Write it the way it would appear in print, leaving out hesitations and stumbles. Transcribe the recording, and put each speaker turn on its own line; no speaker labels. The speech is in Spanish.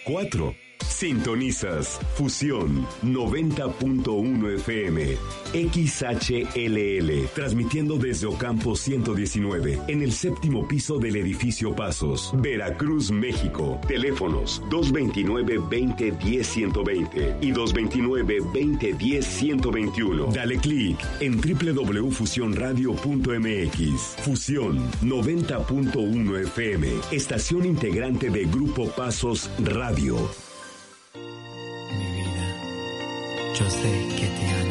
4. Sintonizas Fusión 90.1 FM XHLL, transmitiendo desde Ocampo 119, en el séptimo piso del edificio Pasos, Veracruz, México. Teléfonos 229-2010-120 y 229-2010-121. Dale clic en www.fusionradio.mx. Fusión 90.1 FM, estación integrante de Grupo Pasos Radio.
Yo sé que te amo.